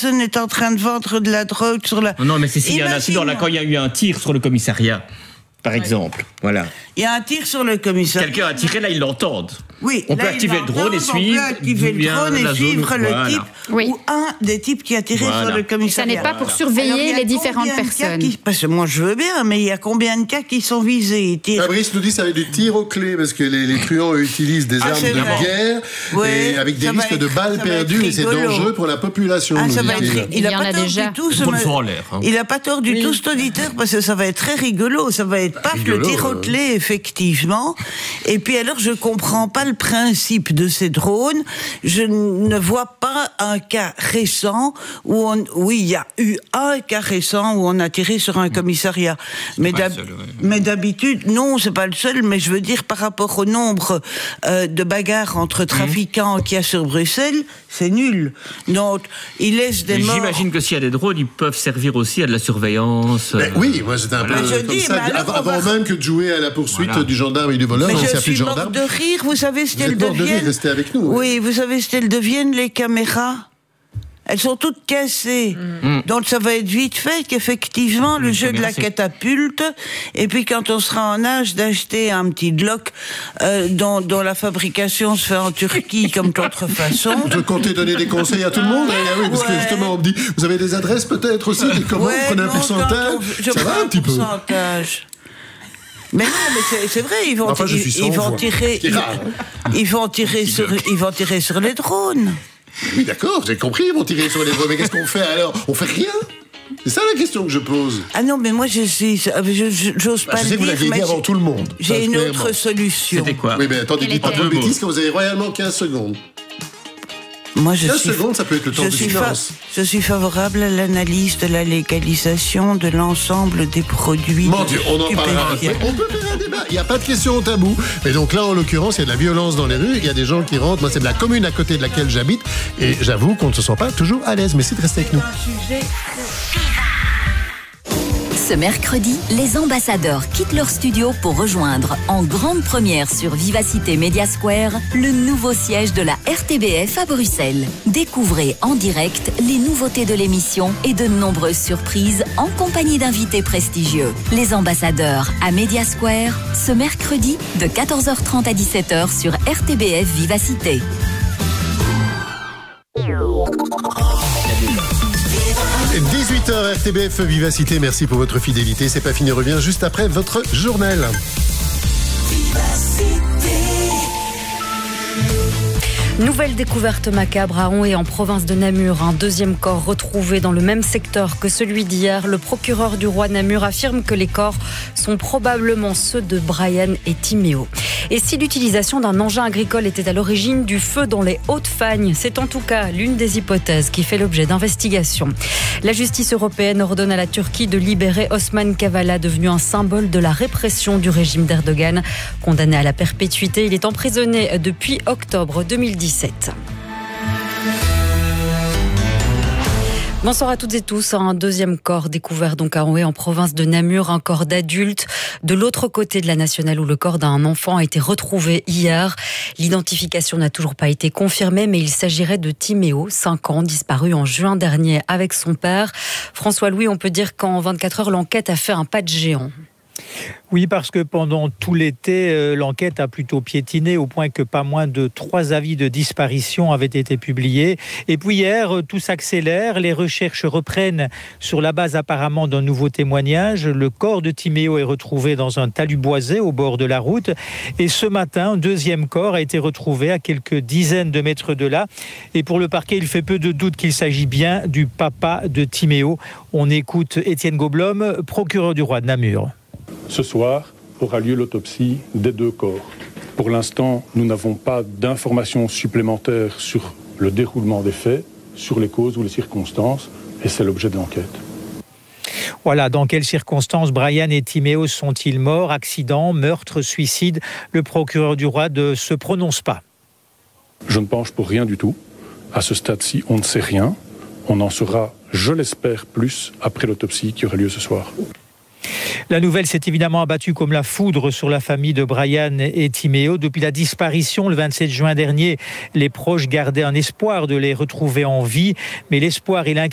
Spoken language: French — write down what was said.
personne est en train de vendre de la drogue sur la... Non, mais c'est s'il y a un incident, là, quand il y a eu un tir sur le commissariat, par exemple, voilà. Il y a un tir sur le commissariat. Quelqu'un a tiré, là, ils l'entendent. Oui, on peut activer le drone et suivre. On peut activer le drone et suivre le type ou un des types qui a tiré sur le commissariat. Ça n'est pas pour surveiller les différentes personnes. Parce que moi je veux bien, mais il y a combien de cas qui sont visés? Fabrice nous dit que ça va être du tir aux clés, parce que les truands utilisent des armes de guerre, et avec des risques de balles perdues, et c'est dangereux pour la population. Il n'a pas tort du tout, il n'a pas tort du tout, cet auditeur, parce que ça va être très rigolo. Ça va être paf, le tir aux clés, effectivement. Et puis alors, je comprends pas le principe de ces drones. Je ne vois pas un cas récent où oui, il y a eu un cas récent où on a tiré sur un commissariat. Mais d'habitude, non, c'est pas le seul, mais je veux dire, par rapport au nombre de bagarres entre trafiquants qu'il y a sur Bruxelles, c'est nul. Donc, ils laissent des morts. J'imagine que s'il y a des drones, ils peuvent servir aussi à de la surveillance. Oui, moi j'étais un peu comme ça, avant même que de jouer à la poursuite du gendarme et du voleur, mais on je s'y a plus de suis gendarme. mort de rire, vous savez ce qu'elles deviennent. Restez avec nous. Oui, vous savez ce qu'elles deviennent, les caméras. Elles sont toutes cassées. Donc ça va être vite fait qu'effectivement, le jeu de la catapulte, et puis quand on sera en âge d'acheter un petit Glock dont la fabrication se fait en Turquie comme contrefaçon. Vous comptez donner des conseils à tout le monde, oui, parce que justement on me dit, vous avez des adresses peut-être aussi, comment vous prenez un pourcentage? Ça va un petit peu. Mais non, mais c'est vrai, ils vont tirer sur les drones. Oui, d'accord, j'ai compris, ils vont tirer sur les drones, mais qu'est-ce qu'on fait alors? On fait rien? C'est ça la question que je pose. Ah non, mais moi j'ose pas le dire. Je sais que vous l'aviez dit avant tout le monde. J'ai une autre solution. C'était quoi? Oui, mais attendez, dites pas de bêtises, que vous avez royalement 15 secondes. Moi, 15 secondes, ça peut être le temps du silence. Je suis favorable à l'analyse de la légalisation de l'ensemble des produits. Mon Dieu, on en parlera. On peut faire un débat. Il n'y a pas de question au tabou. Et donc là, en l'occurrence, il y a de la violence dans les rues. Il y a des gens qui rentrent. Moi, c'est de la commune à côté de laquelle j'habite. Et j'avoue qu'on ne se sent pas toujours à l'aise. Merci de rester avec nous. Ce mercredi, les ambassadeurs quittent leur studio pour rejoindre en grande première sur Vivacité Media Square le nouveau siège de la RTBF à Bruxelles. Découvrez en direct les nouveautés de l'émission et de nombreuses surprises en compagnie d'invités prestigieux. Les ambassadeurs à Media Square, ce mercredi de 14h30 à 17h sur RTBF Vivacité. 18h RTBF Vivacité, merci pour votre fidélité. C'est pas fini, revient juste après votre journal. Nouvelle découverte macabre à Hon et en province de Namur. Un deuxième corps retrouvé dans le même secteur que celui d'hier. Le procureur du roi Namur affirme que les corps sont probablement ceux de Brian et Timéo. Et si l'utilisation d'un engin agricole était à l'origine du feu dans les Hautes-Fagnes, c'est en tout cas l'une des hypothèses qui fait l'objet d'investigations. La justice européenne ordonne à la Turquie de libérer Osman Kavala, devenu un symbole de la répression du régime d'Erdogan. Condamné à la perpétuité, il est emprisonné depuis octobre 2017. Bonsoir à toutes et tous. Un deuxième corps découvert donc à Hon en province de Namur, un corps d'adulte de l'autre côté de la nationale où le corps d'un enfant a été retrouvé hier. L'identification n'a toujours pas été confirmée, mais il s'agirait de Timéo, 5 ans, disparu en juin dernier avec son père. François-Louis, on peut dire qu'en 24 heures, l'enquête a fait un pas de géant. Oui, parce que pendant tout l'été, l'enquête a plutôt piétiné au point que pas moins de 3 avis de disparition avaient été publiés. Et puis hier, tout s'accélère, les recherches reprennent sur la base apparemment d'un nouveau témoignage. Le corps de Timéo est retrouvé dans un talus boisé au bord de la route. Et ce matin, un deuxième corps a été retrouvé à quelques dizaines de mètres de là. Et pour le parquet, il fait peu de doute qu'il s'agit bien du papa de Timéo. On écoute Étienne Gaublhomme, procureur du roi de Namur. Ce soir aura lieu l'autopsie des 2 corps. Pour l'instant, nous n'avons pas d'informations supplémentaires sur le déroulement des faits, sur les causes ou les circonstances, et c'est l'objet de l'enquête. Voilà, dans quelles circonstances Brian et Timéo sont-ils morts? Accident, meurtre, suicide? Le procureur du roi ne se prononce pas. Je ne penche pour rien du tout. À ce stade-ci, on ne sait rien. On en saura, je l'espère, plus après l'autopsie qui aura lieu ce soir. La nouvelle s'est évidemment abattue comme la foudre sur la famille de Brian et Timéo. Depuis la disparition le 27 juin dernier, les proches gardaient un espoir de les retrouver en vie. Mais l'espoir et l'inquiétude